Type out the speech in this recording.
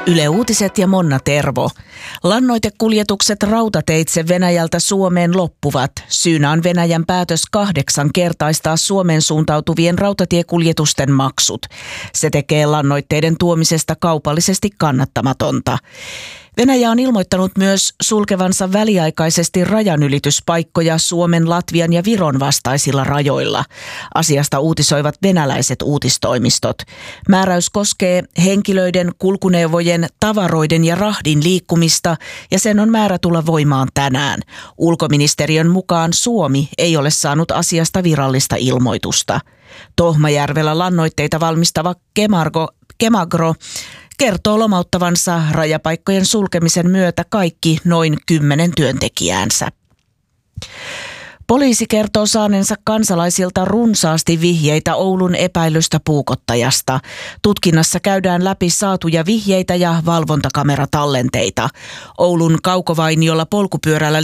Yle Uutiset ja Monna Tervo. Lannoitekuljetukset rautateitse Venäjältä Suomeen loppuvat. Syynä on Venäjän päätös 8-kertaistaa Suomeen suuntautuvien rautatiekuljetusten maksut. Se tekee lannoitteiden tuomisesta kaupallisesti kannattamatonta. Venäjä on ilmoittanut myös sulkevansa väliaikaisesti rajanylityspaikkoja Suomen, Latvian ja Viron vastaisilla rajoilla. Asiasta uutisoivat venäläiset uutistoimistot. Määräys koskee henkilöiden, kulkuneuvojen, tavaroiden ja rahdin liikkumista ja sen on määrä tulla voimaan tänään. Ulkoministeriön mukaan Suomi ei ole saanut asiasta virallista ilmoitusta. Tohmajärvellä lannoitteita valmistava Kemagro kertoo lomauttavansa rajapaikkojen sulkemisen myötä kaikki noin 10 työntekijäänsä. Poliisi kertoo saaneensa kansalaisilta runsaasti vihjeitä Oulun epäilystä puukottajasta. Tutkinnassa käydään läpi saatuja vihjeitä ja valvontakameratallenteita. Oulun Kaukovainiolla polkupyörällä